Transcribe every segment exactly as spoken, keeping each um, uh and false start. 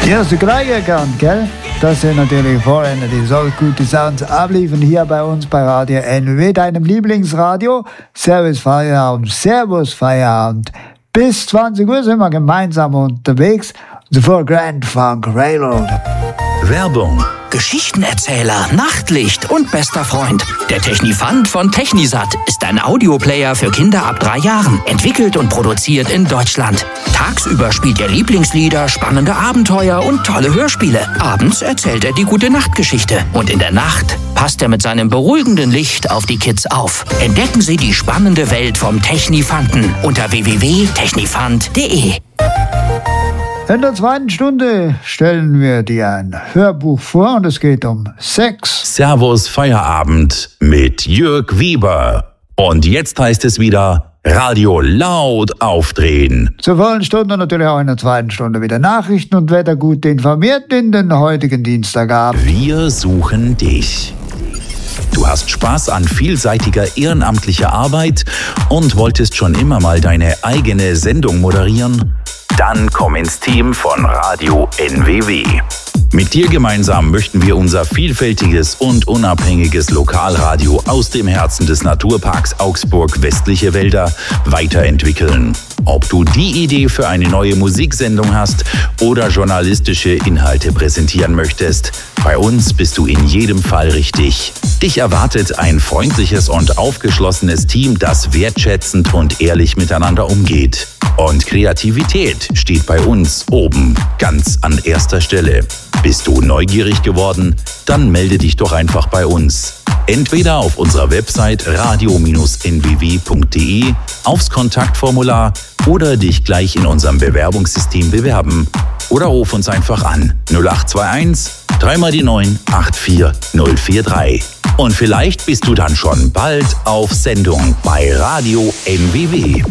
Erste Gleiche gern, gell? Das sind natürlich Vorhände, die so gute Sounds abliefern hier bei uns bei Radio N W W, deinem Lieblingsradio. Servus Feierabend, Servus Feierabend. Bis zwanzig Uhr sind wir gemeinsam unterwegs. Zuvor Grand Funk Railroad. Werbung. Geschichtenerzähler, Nachtlicht und bester Freund. Der Technifant von Technisat ist ein Audioplayer für Kinder ab drei Jahren. Entwickelt und produziert in Deutschland. Tagsüber spielt er Lieblingslieder, spannende Abenteuer und tolle Hörspiele. Abends erzählt er die Gute-Nacht-Geschichte. Und in der Nacht passt er mit seinem beruhigenden Licht auf die Kids auf. Entdecken Sie die spannende Welt vom Technifanten unter w w w punkt technifant punkt d e. In der zweiten Stunde stellen wir dir ein Hörbuch vor und es geht um Sex. Servus Feierabend mit Jörg Weber. Und jetzt heißt es wieder Radio laut aufdrehen. Zur vollen Stunde natürlich auch in der zweiten Stunde wieder Nachrichten und Wetter gut informiert in den heutigen Dienstagabend. Wir suchen dich. Du hast Spaß an vielseitiger ehrenamtlicher Arbeit und wolltest schon immer mal deine eigene Sendung moderieren? Dann komm ins Team von Radio N W W. Mit dir gemeinsam möchten wir unser vielfältiges und unabhängiges Lokalradio aus dem Herzen des Naturparks Augsburg Westliche Wälder weiterentwickeln. Ob du die Idee für eine neue Musiksendung hast oder journalistische Inhalte präsentieren möchtest, bei uns bist du in jedem Fall richtig. Dich erwartet ein freundliches und aufgeschlossenes Team, das wertschätzend und ehrlich miteinander umgeht. Und Kreativität steht bei uns oben ganz an erster Stelle. Bist du neugierig geworden? Dann melde dich doch einfach bei uns. Entweder auf unserer Website radio Bindestrich n w w punkt d e, aufs Kontaktformular oder dich gleich in unserem Bewerbungssystem bewerben. Oder ruf uns einfach an null acht zwei eins, drei mal die neun, acht vier null vier drei. Und vielleicht bist du dann schon bald auf Sendung bei Radio N W W.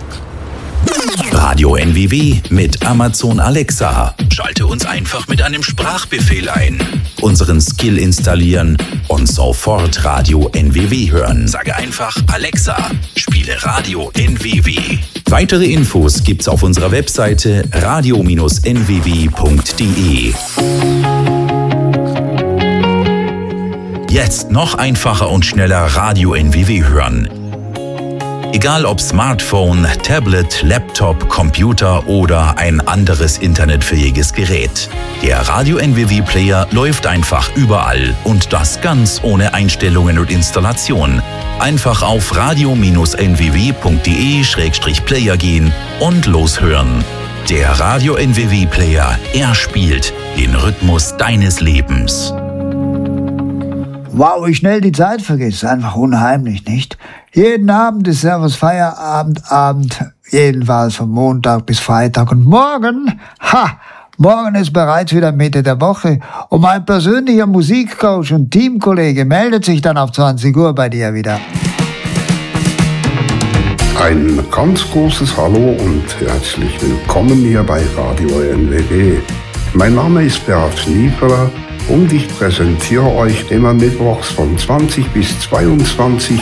Radio N W W mit Amazon Alexa. Schalte uns einfach mit einem Sprachbefehl ein, unseren Skill installieren und sofort Radio N W W hören. Sage einfach Alexa, spiele Radio N W W. Weitere Infos gibt's auf unserer Webseite radio Bindestrich n w w punkt d e. Jetzt noch einfacher und schneller Radio N W W hören. Egal ob Smartphone, Tablet, Laptop, Computer oder ein anderes internetfähiges Gerät. Der Radio N W W Player läuft einfach überall und das ganz ohne Einstellungen und Installation. Einfach auf radio Bindestrich n w w punkt d e Schrägstrich player gehen und loshören. Der Radio N W W Player, er spielt den Rhythmus deines Lebens. Wow, wie schnell die Zeit vergeht, ist einfach unheimlich, nicht? Jeden Abend ist Servus Feierabend, Abend, jedenfalls von Montag bis Freitag. Und morgen, ha, morgen ist bereits wieder Mitte der Woche und mein persönlicher Musikcoach und Teamkollege meldet sich dann auf zwanzig Uhr bei dir wieder. Ein ganz großes Hallo und herzlich willkommen hier bei Radio N W W. Mein Name ist Beat Nieferer und ich präsentiere euch immer mittwochs von zwanzig bis zweiundzwanzig